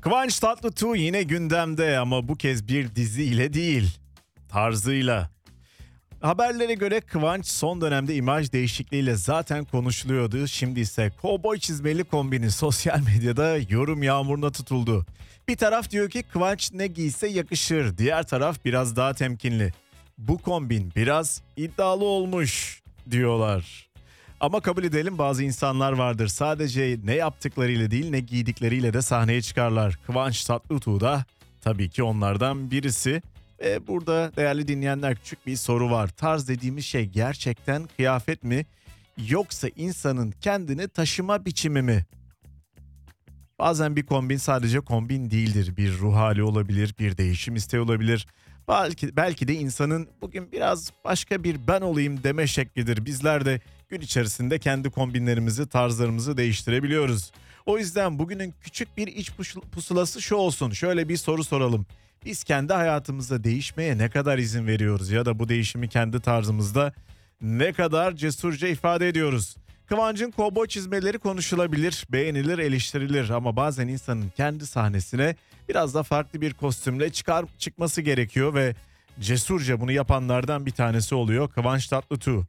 Kıvanç Tatlıtuğ yine gündemde ama bu kez bir diziyle değil, tarzıyla. Haberlere göre Kıvanç son dönemde imaj değişikliğiyle zaten konuşuluyordu. Şimdi ise kovboy çizmeli kombini sosyal medyada yorum yağmuruna tutuldu. Bir taraf diyor ki Kıvanç ne giyse yakışır, diğer taraf biraz daha temkinli. Bu kombin biraz iddialı olmuş diyorlar. Ama kabul edelim, bazı insanlar vardır. Sadece ne yaptıklarıyla değil, ne giydikleriyle de sahneye çıkarlar. Kıvanç Tatlıtuğ da tabii ki onlardan birisi. Ve burada değerli dinleyenler, küçük bir soru var. Tarz dediğimiz şey gerçekten kıyafet mi, yoksa insanın kendini taşıma biçimi mi? Bazen bir kombin sadece kombin değildir. Bir ruh hali olabilir, bir değişim isteği olabilir. Belki de insanın bugün biraz başka bir ben olayım deme şeklidir. Bizler de gün içerisinde kendi kombinlerimizi, tarzlarımızı değiştirebiliyoruz. O yüzden bugünün küçük bir iç pusulası şu olsun. Şöyle bir soru soralım. Biz kendi hayatımızda değişmeye ne kadar izin veriyoruz, ya da bu değişimi kendi tarzımızda ne kadar cesurca ifade ediyoruz? Kıvanç'ın kovboy çizmeleri konuşulabilir, beğenilir, eleştirilir ama bazen insanın kendi sahnesine biraz da farklı bir kostümle çıkması gerekiyor ve cesurca bunu yapanlardan bir tanesi oluyor Kıvanç Tatlıtuğ.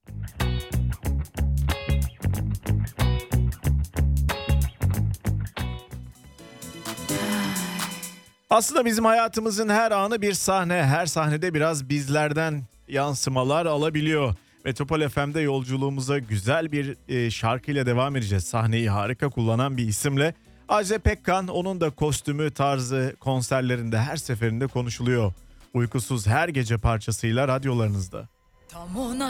Aslında bizim hayatımızın her anı bir sahne, her sahnede biraz bizlerden yansımalar alabiliyor. Metropol FM'de yolculuğumuza güzel bir şarkıyla devam edeceğiz. Sahneyi harika kullanan bir isimle. Ajda Pekkan, onun da kostümü, tarzı konserlerinde her seferinde konuşuluyor. Uykusuz her gece parçasıyla radyolarınızda. Tam ona